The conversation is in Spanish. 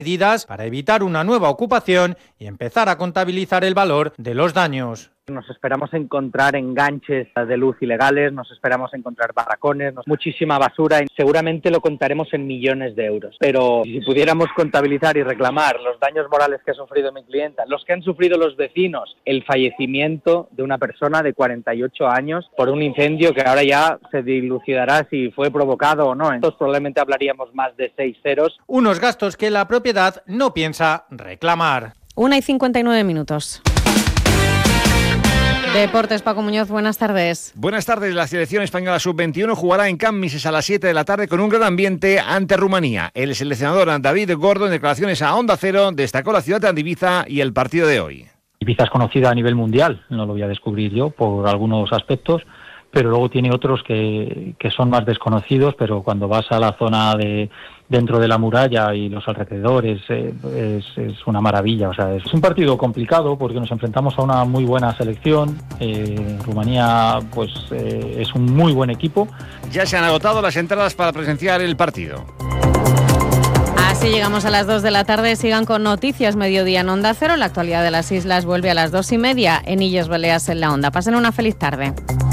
medidas para evitar una nueva ocupación y empezar a contabilizar el valor de los daños. Nos esperamos encontrar enganches de luz ilegales, nos esperamos encontrar barracones, muchísima basura y seguramente lo contaremos en millones de euros. Pero si pudiéramos contabilizar y reclamar los daños morales que ha sufrido mi clienta, los que han sufrido los vecinos, el fallecimiento de una persona de 48 años por un incendio que ahora ya se dilucidará si fue provocado o no. Entonces probablemente hablaríamos más de 6 ceros. Unos gastos que la propiedad no piensa reclamar. 1:59. Deportes, Paco Muñoz, buenas tardes. Buenas tardes. La selección española sub-21 jugará en Camp Mises a las 7 de la tarde con un gran ambiente ante Rumanía. El seleccionador David Gordo, en declaraciones a Onda Cero, destacó la ciudad de Ibiza y el partido de hoy. Ibiza es conocida a nivel mundial, no lo voy a descubrir yo por algunos aspectos, pero luego tiene otros que son más desconocidos, pero cuando vas a la zona de dentro de la muralla y los alrededores es una maravilla. O sea, es un partido complicado porque nos enfrentamos a una muy buena selección. Rumanía pues es un muy buen equipo. Ya se han agotado las entradas para presenciar el partido. Así llegamos a las 2 de la tarde. Sigan con Noticias Mediodía en Onda Cero. La actualidad de las islas vuelve a las 2:30 en Illes Balears en la Onda. Pasen una feliz tarde.